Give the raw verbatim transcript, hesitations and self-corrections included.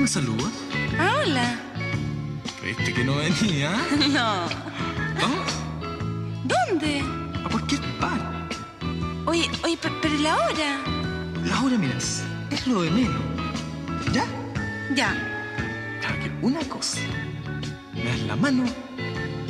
me saluda? Ah, hola. ¿Creíste que no venía? No. ¿Vamos? ¿Dónde? A cualquier par. Oye, oye, pe- pero la hora. La hora, miras, es lo de menos. ¿Ya? Ya. Claro que una cosa. Me das la mano